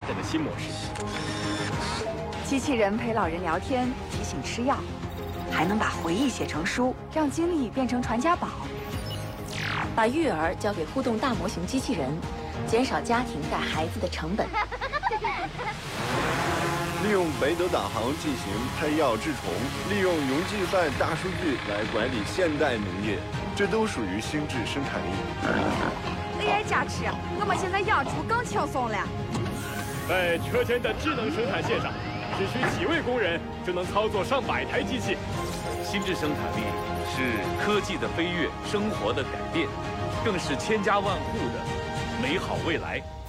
展的新模式。 机器人陪老人聊天，提醒吃药，还能把回忆写成书，让经历变成传家宝。把育儿交给互动大模型机器人，减少家庭带孩子的成本。 利用北斗导航进行配药治虫，利用云计算大数据来管理现代农业，这都属于心智生产力。 AI 加持，我们现在养猪更轻松了。 在车间的智能生产线上，只需几位工人就能操作上百台机器。 心智生产力是科技的飞跃，生活的改变，更是千家万户的美好未来。